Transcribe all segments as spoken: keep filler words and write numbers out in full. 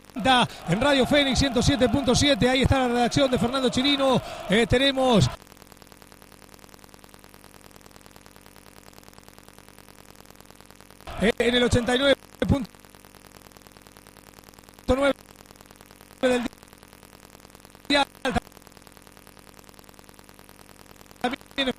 En Radio Fénix ciento siete punto siete, ahí está la redacción de Fernando Chirino. Eh, tenemos eh, en el ochenta y nueve punto nueve del día. También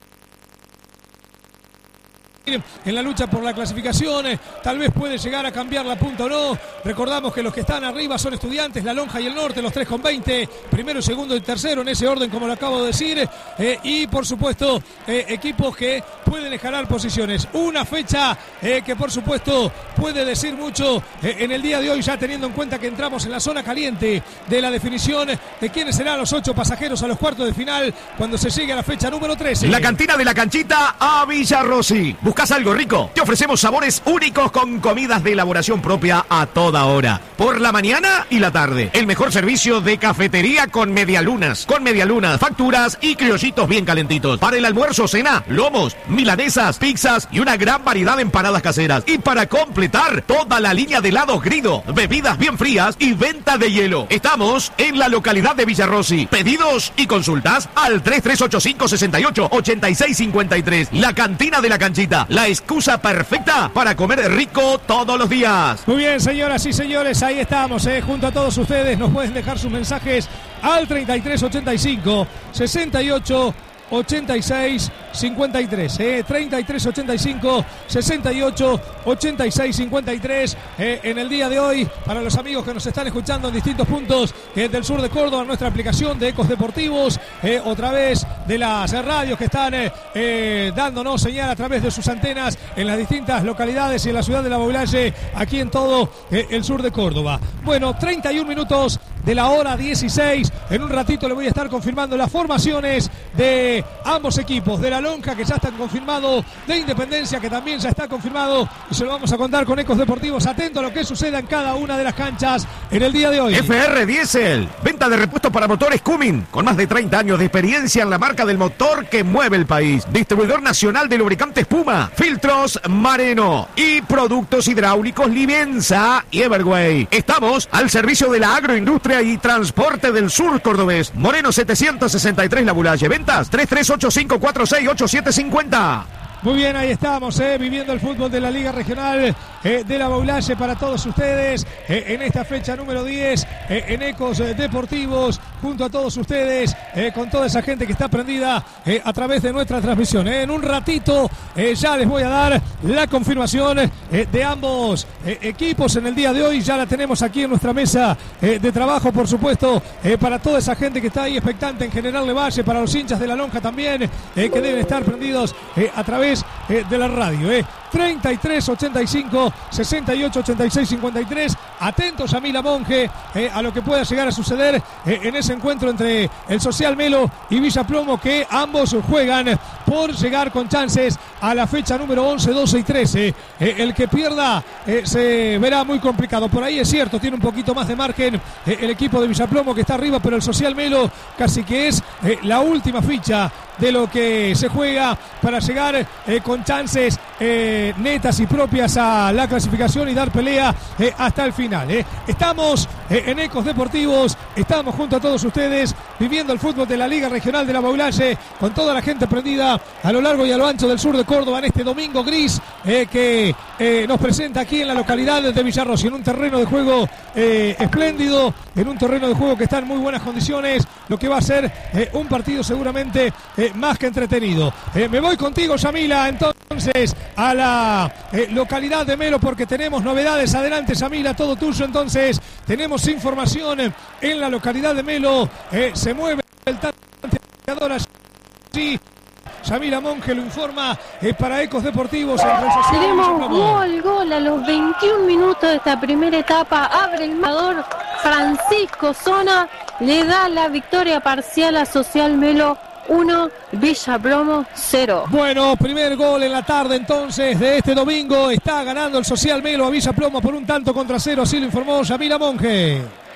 en la lucha por la clasificación, tal vez puede llegar a cambiar la punta o no. Recordamos que los que están arriba son Estudiantes, La Lonja y el Norte, los tres con veinte, primero, segundo y tercero, en ese orden como lo acabo de decir, eh, y por supuesto eh, equipos que pueden escalar posiciones. Una fecha eh, que por supuesto puede decir mucho eh, en el día de hoy, ya teniendo en cuenta que entramos en la zona caliente de la definición de quiénes serán los ocho pasajeros a los cuartos de final cuando se llegue a la fecha número trece. La cantina de la canchita a Villarrossi. ¿Buscas algo rico? Te ofrecemos sabores únicos con comidas de elaboración propia a toda hora, por la mañana y la tarde. El mejor servicio de cafetería con medialunas, con medialunas, facturas y criollitos bien calentitos. Para el almuerzo, cena, lomos, milanesas, pizzas y una gran variedad de empanadas caseras. Y para completar, toda la línea de helados Grido, bebidas bien frías y venta de hielo. Estamos en la localidad de Villarrossi. Pedidos y consultas al tres tres ocho cinco, seis ocho, ocho seis cinco tres. La cantina de la canchita, la excusa perfecta para comer rico todos los días. Muy bien, señoras y señores, ahí estamos, eh, junto a todos ustedes. Nos pueden dejar sus mensajes al treinta y tres ochenta y cinco, sesenta y ocho, ochenta y seis cincuenta y tres, eh, treinta y tres ochenta y cinco, sesenta y ocho, ochenta y seis cincuenta y tres, eh, en el día de hoy, para los amigos que nos están escuchando en distintos puntos eh, del sur de Córdoba, nuestra aplicación de Ecos Deportivos, eh, otra vez de las radios que están eh, eh, dándonos señal a través de sus antenas en las distintas localidades y en la ciudad de La Baulalle, aquí en todo eh, el sur de Córdoba. Bueno, treinta y un minutos de la hora dieciséis, en un ratito le voy a estar confirmando las formaciones de ambos equipos, de La Lonja, que ya están confirmados, de Independencia, que también ya está confirmado, y se lo vamos a contar con Ecos Deportivos. Atento a lo que suceda en cada una de las canchas en el día de hoy. F R Diesel, venta de repuestos para motores Cummins, con más de treinta años de experiencia en la marca del motor que mueve el país. Distribuidor nacional de lubricantes Puma, filtros Mareno y productos hidráulicos Livenza y Everway. Estamos al servicio de la agroindustria y transporte del sur cordobés. Moreno setecientos sesenta y tres La Baulalle. Ventas tres tres ocho cinco cuatro seis ocho siete cinco cero. Muy bien, ahí estamos, eh, viviendo el fútbol de la Liga Regional eh, de La Baulalle para todos ustedes eh, en esta fecha número diez, eh, en Ecos eh, Deportivos, junto a todos ustedes, eh, con toda esa gente que está prendida eh, a través de nuestra transmisión. Eh. En un ratito eh, ya les voy a dar la confirmación eh, de ambos eh, equipos en el día de hoy. Ya la tenemos aquí en nuestra mesa eh, de trabajo, por supuesto, eh, para toda esa gente que está ahí expectante en General Lavalle, para los hinchas de La Lonja también, eh, que deben estar prendidos eh, a través Eh, de la radio, eh. treinta y tres ochenta y cinco, sesenta y ocho, ochenta y seis cincuenta y tres. Atentos a Mila Monge, eh, a lo que pueda llegar a suceder eh, en ese encuentro entre el Social Melo y Villa Plomo, que ambos juegan por llegar con chances a la fecha número once, doce y trece. Eh, el que pierda eh, se verá muy complicado. Por ahí es cierto, tiene un poquito más de margen eh, el equipo de Villa Plomo, que está arriba, pero el Social Melo casi que es eh, la última ficha de lo que se juega para llegar eh, con chances eh, netas y propias a la clasificación y dar pelea eh, hasta el final. Eh. Estamos eh, en Ecos Deportivos, estamos junto a todos ustedes viviendo el fútbol de la Liga Regional de La Baulalle, con toda la gente prendida a lo largo y a lo ancho del sur de Córdoba en este domingo gris eh, que eh, nos presenta aquí en la localidad de Villarrossi, en un terreno de juego eh, espléndido, en un terreno de juego que está en muy buenas condiciones, lo que va a ser eh, un partido seguramente eh, más que entretenido. Eh, me voy contigo, Yamila, entonces a la eh, localidad de Melo, porque tenemos novedades. Adelante, Yamila, todo tuyo. Entonces tenemos información en la localidad de Melo, eh, se mueve el tanteador allí. Yamila Monge lo informa eh, para Ecos Deportivos. Tenemos gol, gol a los veintiún minutos de esta primera etapa. Abre el marcador Francisco Zona, le da la victoria parcial a Social Melo uno, Villa Plomo cero. Bueno, primer gol en la tarde entonces de este domingo. Está ganando el Social Melo a Villa Plomo por un tanto contra cero, así lo informó Yamila Monge.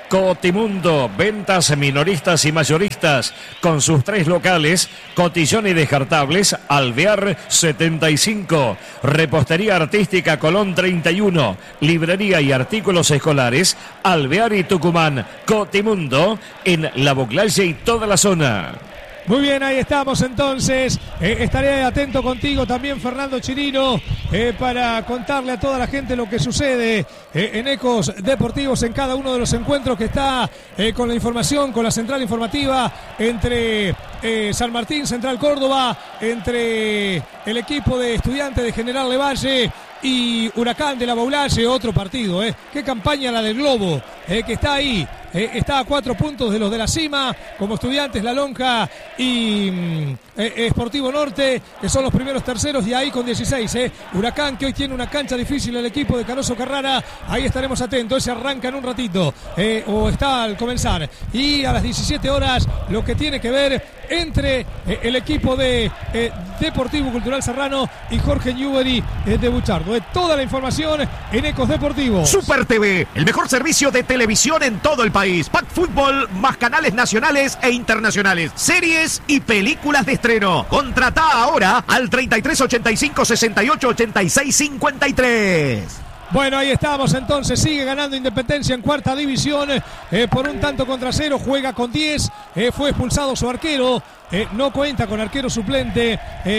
Cotimundo, ventas minoristas y mayoristas, con sus tres locales, Cotillón y Descartables, Alvear setenta y cinco, Repostería Artística Colón treinta y uno, Librería y Artículos Escolares, Alvear y Tucumán. Cotimundo, en La Boclaye y toda la zona. Muy bien, ahí estamos entonces. Eh, estaré atento contigo también, Fernando Chirino, eh, para contarle a toda la gente lo que sucede eh, en Ecos Deportivos en cada uno de los encuentros que está eh, con la información, con la central informativa entre eh, San Martín, Central Córdoba, entre el equipo de Estudiantes de General Levalle y Huracán de la Boclaye. Otro partido, ¿eh? Qué campaña la del Globo, eh, que está ahí. Eh, está a cuatro puntos de los de la cima, como Estudiantes, La Lonja y mm, eh, Sportivo Norte, que son los primeros terceros, y ahí con dieciséis. Eh. Huracán, que hoy tiene una cancha difícil el equipo de Canoso Carrara, ahí estaremos atentos, ese arranca en un ratito, eh, o está al comenzar. Y a las diecisiete horas, lo que tiene que ver entre eh, el equipo de eh, Deportivo Cultural Serrano y Jorge Newbery eh, de Buchardo. Eh, toda la información en Ecos Deportivos. Super T V, el mejor servicio de televisión en todo el país. Pack Fútbol, más canales nacionales e internacionales, series y películas de estreno. Contratá ahora al treinta y tres ochenta y cinco sesenta y ocho ochenta y seis cincuenta y tres. Bueno, ahí estamos entonces, sigue ganando Independencia en cuarta división eh, por un tanto contra cero, juega con diez, eh, fue expulsado su arquero, eh, no cuenta con arquero suplente,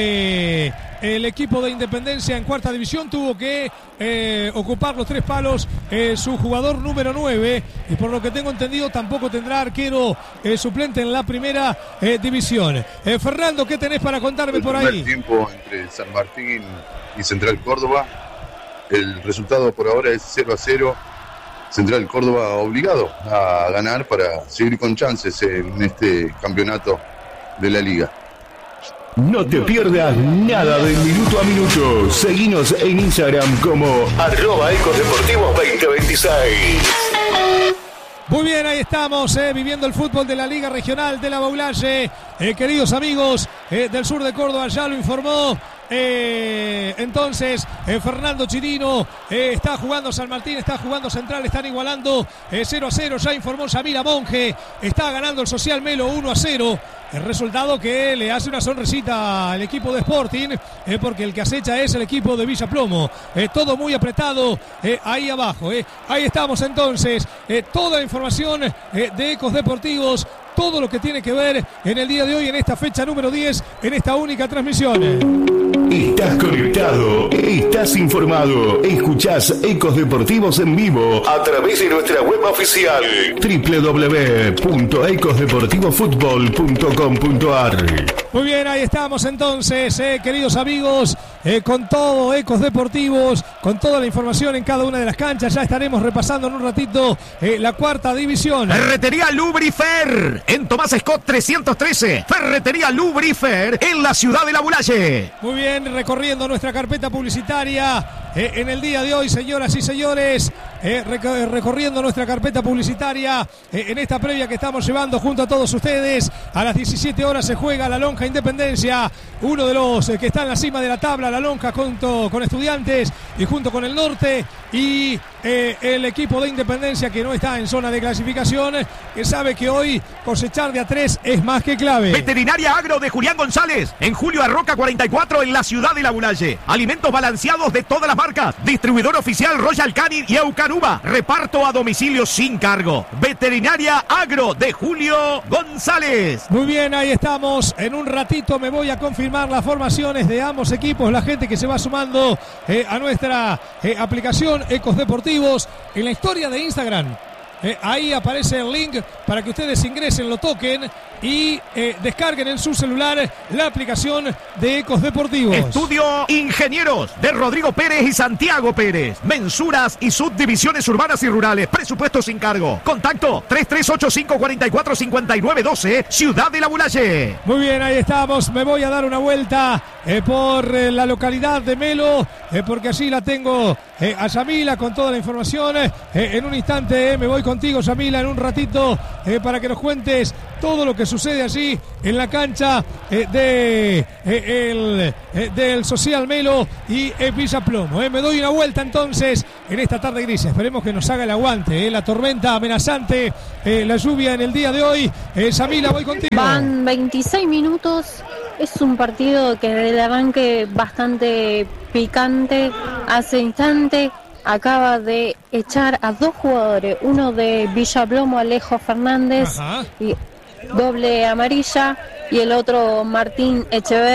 eh, el equipo de Independencia en cuarta división tuvo que eh, ocupar los tres palos eh, su jugador número nueve, y por lo que tengo entendido tampoco tendrá arquero eh, suplente en la primera eh, división. Eh, Fernando, ¿qué tenés para contarme por ahí? El tiempo entre San Martín y Central Córdoba. El resultado por ahora es cero a cero. Central Córdoba obligado a ganar para seguir con chances en este campeonato de la liga. No te pierdas nada de Minuto a Minuto. Seguinos en Instagram como arroba Ecos Deportivos veinte veintiséis. Muy bien, ahí estamos, eh, viviendo el fútbol de la Liga Regional de la Boclaye. Eh, queridos amigos eh, del sur de Córdoba, ya lo informó Eh, entonces eh, Fernando Chirino. eh, está jugando San Martín, está jugando Central, están igualando eh, cero a cero, ya informó Yamila Monge, está ganando el Social Melo uno a cero, el resultado que le hace una sonrisita al equipo de Sporting, eh, porque el que acecha es el equipo de Villa Plomo. eh, todo muy apretado eh, ahí abajo, eh. ahí estamos entonces, eh, toda la información eh, de Ecos Deportivos, todo lo que tiene que ver en el día de hoy, en esta fecha número diez, en esta única transmisión. Estás conectado, estás informado, escuchás Ecos Deportivos en vivo a través de nuestra web oficial doble u doble u doble u punto ecos deportivo fútbol punto com punto a r. Muy bien, ahí estamos entonces, eh, queridos amigos, eh, con todo Ecos Deportivos, con toda la información en cada una de las canchas. Ya estaremos repasando en un ratito eh, la cuarta división. Ferretería Lubrifer, en Tomás Scott trescientos trece. Ferretería Lubrifer, en la ciudad de La Boclaye. Muy bien, recorriendo nuestra carpeta publicitaria eh, en el día de hoy, señoras y señores, eh, rec- recorriendo nuestra carpeta publicitaria eh, en esta previa que estamos llevando junto a todos ustedes. A las diecisiete horas se juega La Lonja Independencia, uno de los eh, que está en la cima de la tabla, La Lonja junto con Estudiantes y junto con el Norte, y eh, el equipo de Independencia, que no está en zona de clasificación, eh, que sabe que hoy cosechar de a tres es más que clave. Veterinaria Agro de Julián González, en Julio Arroca cuarenta y cuatro, en la ciudad de La Boclaye. Alimentos balanceados de todas las marcas. Distribuidor oficial Royal Canin y Eucanuba. Reparto a domicilio sin cargo. Veterinaria Agro de Julio González. Muy bien, ahí estamos. En un ratito me voy a confirmar las formaciones de ambos equipos, la gente que se va sumando eh, a nuestra eh, aplicación Ecos Deportivos en la historia de Instagram. Eh, ahí aparece el link para que ustedes ingresen, lo toquen y eh, descarguen en su celular la aplicación de Ecos Deportivos. Estudio Ingenieros de Rodrigo Pérez y Santiago Pérez. Mensuras y subdivisiones urbanas y rurales. Presupuesto sin cargo. Contacto tres tres ocho cinco cuatro cuatro cinco nueve uno dos, Ciudad de La Boclaye. Muy bien, ahí estamos. Me voy a dar una vuelta eh, por eh, la localidad de Melo, eh, porque así la tengo eh, a Yamila con toda la información. Eh, en un instante eh, me voy contigo, Yamila, en un ratito eh, para que nos cuentes todo lo que sucede allí en la cancha eh, de, eh, el, eh, del Social Melo y eh, Villa Plomo. Eh. Me doy una vuelta entonces en esta tarde gris. Esperemos que nos haga el aguante. Eh. La tormenta amenazante, eh, la lluvia en el día de hoy. Eh, Yamila, voy contigo. Van veintiséis minutos. Es un partido que desde el arranque bastante picante. Hace instante acaba de echar a dos jugadores. Uno de Villa Plomo, Alejo Fernández. Ajá. Y doble amarilla, y el otro Martín Echeverría.